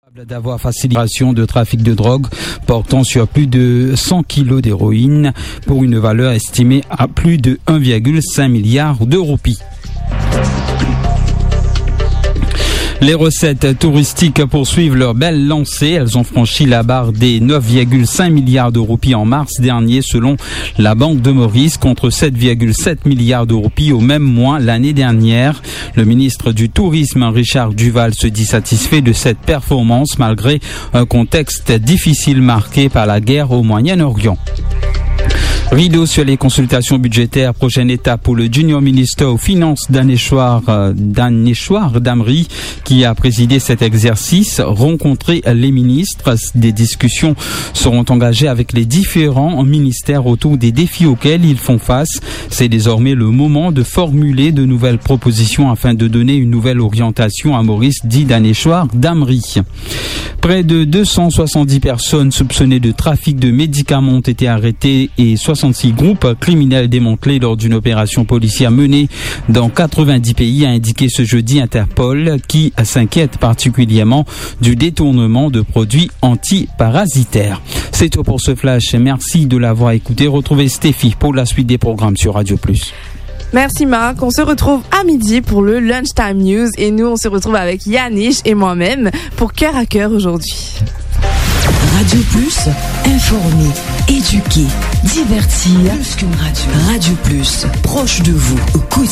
D'avoir facilitation de trafic de drogue portant sur plus de 100 kilos d'héroïne pour une valeur estimée à plus de 1,5 milliard de roupies. Les recettes touristiques poursuivent leur belle lancée. Elles ont franchi la barre des 9,5 milliards de roupies en mars dernier selon la Banque de Maurice contre 7,7 milliards de roupies au même mois l'année dernière. Le ministre du Tourisme, Richard Duval, se dit satisfait de cette performance malgré un contexte difficile marqué par la guerre au Moyen-Orient. Rideau sur les consultations budgétaires. Prochaine étape pour le Junior Minister aux Finances Daneshwar Damri, qui a présidé cet exercice, rencontrer les ministres. Des discussions seront engagées avec les différents ministères autour des défis auxquels ils font face. C'est désormais le moment de formuler de nouvelles propositions afin de donner une nouvelle orientation à Maurice, dit Daneshwar Damri. Près de 270 personnes soupçonnées de trafic de médicaments ont été arrêtées et 66 groupes criminels démantelés lors d'une opération policière menée dans 90 pays, a indiqué ce jeudi Interpol, qui s'inquiète particulièrement du détournement de produits antiparasitaires. C'est tout pour ce flash. Merci de l'avoir écouté. Retrouvez Stéphie pour la suite des programmes sur Radio Plus. Merci Marc, on se retrouve à midi pour le Lunchtime News et nous on se retrouve avec Yannick et moi-même pour Cœur à Cœur aujourd'hui. Radio Plus, informer, éduquer, divertir, plus qu'une radio. Radio Plus, proche de vous au quotidien.